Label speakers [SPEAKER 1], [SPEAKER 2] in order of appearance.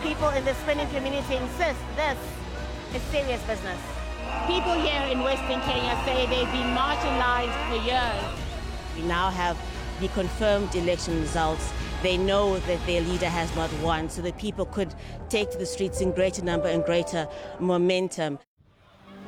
[SPEAKER 1] people in the spinning community insist this is serious business. People here in Western Kenya say they've been marginalized for years. We now have the confirmed election results. They know that their leader has not won, so the people could take to the streets in greater number and greater momentum.